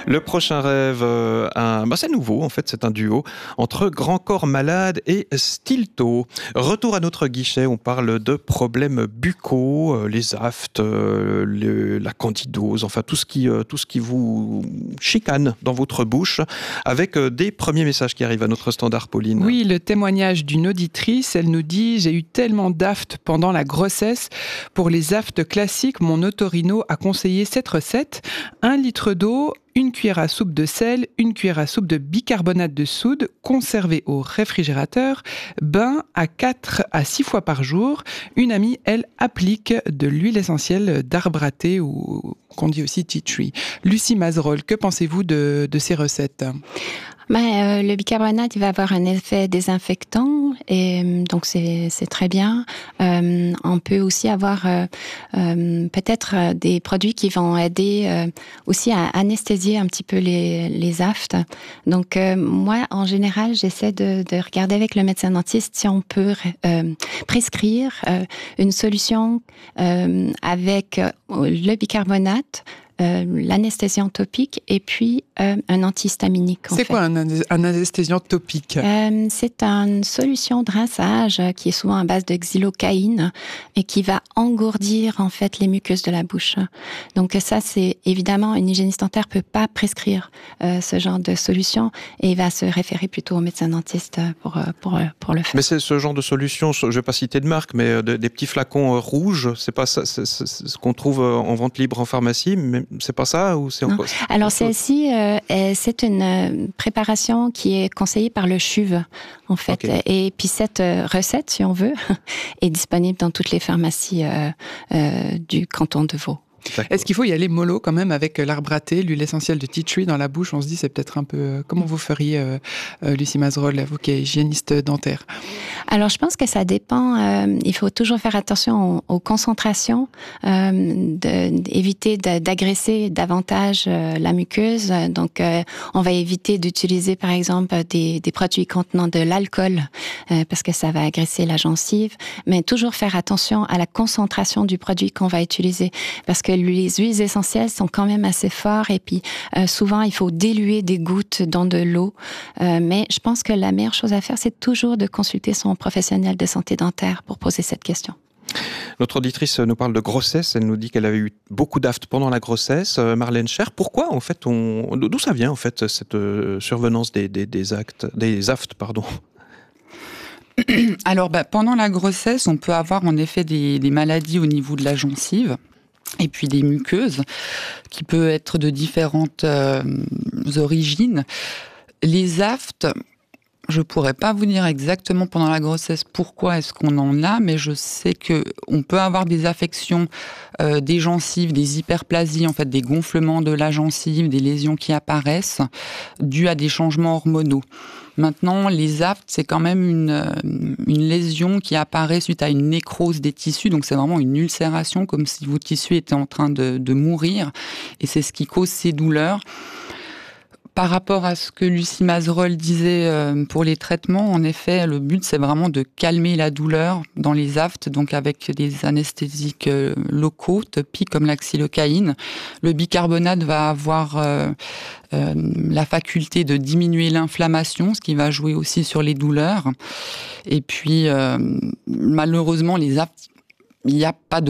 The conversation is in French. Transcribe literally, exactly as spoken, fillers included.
Le prochain rêve, euh, un... bah, c'est nouveau en fait, c'est un duo entre Grand Corps Malade et Stilto. Retour à notre guichet, on parle de problèmes buccaux, euh, les aftes, euh, le... la candidose, enfin tout ce, qui, euh, tout ce qui vous chicane dans votre bouche, avec euh, des premiers messages qui arrivent à notre standard, Pauline. Oui, le témoignage d'une auditrice, elle nous dit « J'ai eu tellement d'aftes pendant la grossesse. Pour les aftes classiques, mon otorino a conseillé cette recette. Un litre d'eau, une cuillère à soupe de sel, une cuillère à soupe de bicarbonate de soude conservé au réfrigérateur, bain à quatre à six fois par jour. Une amie, elle, applique de l'huile essentielle d'arbre à thé ou qu'on dit aussi tea tree. Lucie Mazerolle, que pensez-vous de, de ces recettes ? Ben, euh, le bicarbonate, il va avoir un effet désinfectant et donc c'est c'est très bien. Euh, on peut aussi avoir euh, euh, peut-être des produits qui vont aider euh, aussi à anesthésier un petit peu les les aftes. Donc euh, moi, en général, j'essaie de, de regarder avec le médecin dentiste si on peut euh, prescrire euh, une solution euh, avec le bicarbonate. Euh, l'anesthésiant topique et puis euh, un antihistaminique. C'est quoi un, un anesthésiant topique ? euh, C'est une solution de rinçage qui est souvent à base de xylocaïne et qui va engourdir en fait les muqueuses de la bouche. Donc ça, c'est évidemment, une hygiéniste dentaire peut pas prescrire euh, ce genre de solution et il va se référer plutôt au médecin dentiste pour, pour, pour le faire. Mais c'est ce genre de solution, je vais pas citer de marque, mais de, des petits flacons rouges, c'est pas ça, c'est, c'est, c'est ce qu'on trouve en vente libre en pharmacie, mais c'est pas ça ou c'est encore... Alors celle-ci, euh, c'est une euh, préparation qui est conseillée par le C H U V en fait. Okay. Et puis cette euh, recette, si on veut, est disponible dans toutes les pharmacies euh, euh, du canton de Vaud. D'accord. Est-ce qu'il faut y aller mollo quand même avec l'arbre à thé, l'huile essentielle de tea tree dans la bouche ? On se dit c'est peut-être un peu... Comment vous feriez, euh, euh, Lucie Mazerolle, vous qui êtes hygiéniste dentaire ? Alors je pense que ça dépend. Euh, il faut toujours faire attention aux, aux concentrations, euh, de, d'éviter de, d'agresser davantage euh, la muqueuse. Donc euh, on va éviter d'utiliser par exemple des, des produits contenant de l'alcool euh, parce que ça va agresser la gencive. Mais toujours faire attention à la concentration du produit qu'on va utiliser parce que les huiles essentielles sont quand même assez fortes et puis euh, souvent il faut diluer des gouttes dans de l'eau. Euh, mais je pense que la meilleure chose à faire, c'est toujours de consulter son professionnel de santé dentaire pour poser cette question. Notre auditrice nous parle de grossesse, elle nous dit qu'elle avait eu beaucoup d'aftes pendant la grossesse. Marlène Scher, pourquoi en fait on... d'où ça vient en fait cette survenance des, des, des actes, des aftes, pardon ? Alors bah, pendant la grossesse, on peut avoir en effet des, des maladies au niveau de la gencive. Et puis des muqueuses, qui peuvent être de différentes euh, origines. Les aftes, je pourrais pas vous dire exactement pendant la grossesse pourquoi est-ce qu'on en a, mais je sais que on peut avoir des affections euh, des gencives, des hyperplasies, en fait des gonflements de la gencive, des lésions qui apparaissent dues à des changements hormonaux. Maintenant, les aftes, c'est quand même une, une lésion qui apparaît suite à une nécrose des tissus. Donc, c'est vraiment une ulcération, comme si vos tissus étaient en train de, de mourir. Et c'est ce qui cause ces douleurs. Par rapport à ce que Lucie Mazerolle disait euh, pour les traitements, en effet, le but, c'est vraiment de calmer la douleur dans les aftes, donc avec des anesthésiques euh, locaux, topiques comme la xylocaïne. Le bicarbonate va avoir euh, euh, la faculté de diminuer l'inflammation, ce qui va jouer aussi sur les douleurs. Et puis, euh, malheureusement, les aftes, il n'y a pas de